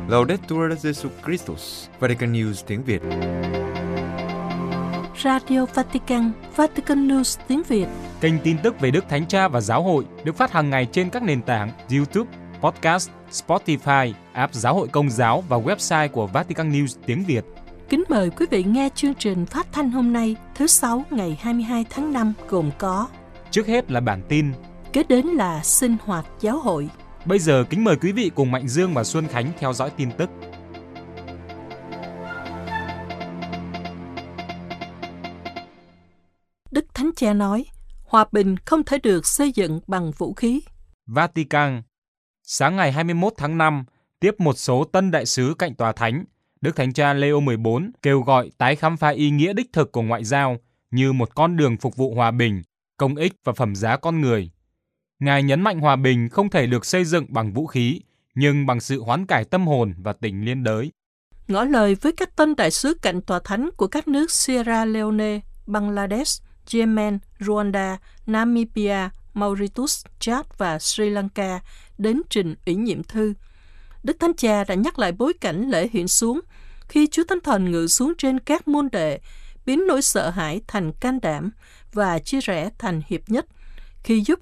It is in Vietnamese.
Laudetur Jesus Christus, Vatican News tiếng Việt. Radio Vatican, Vatican News tiếng Việt. Kênh tin tức về Đức Thánh Cha và Giáo hội được phát hàng ngày trên các nền tảng YouTube, Podcast, Spotify, app Giáo hội Công giáo và website của Vatican News tiếng Việt. Kính mời quý vị nghe chương trình phát thanh hôm nay, thứ Sáu ngày 22 tháng 5 gồm có: Trước hết là bản tin, kế đến là sinh hoạt giáo hội. Bây giờ kính mời quý vị cùng Mạnh Dương và Xuân Khánh theo dõi tin tức. Đức Thánh Cha nói, hòa bình không thể được xây dựng bằng vũ khí. Vatican. Sáng ngày 21 tháng 5, tiếp một số tân đại sứ cạnh tòa thánh, Đức Thánh Cha Leo 14 kêu gọi tái khám phá ý nghĩa đích thực của ngoại giao như một con đường phục vụ hòa bình, công ích và phẩm giá con người. Ngài nhấn mạnh hòa bình không thể được xây dựng bằng vũ khí, nhưng bằng sự hoán cải tâm hồn và tình liên đới. Ngỏ lời với các tân đại sứ cạnh tòa thánh của các nước Sierra Leone, Bangladesh, Yemen, Rwanda, Namibia, Mauritius, Chad và Sri Lanka đến trình ủy nhiệm thư, Đức Thánh Cha đã nhắc lại bối cảnh lễ hiện xuống khi Chúa Thánh Thần ngự xuống trên các môn đệ, biến nỗi sợ hãi thành can đảm và chia rẽ thành hiệp nhất, khi giúp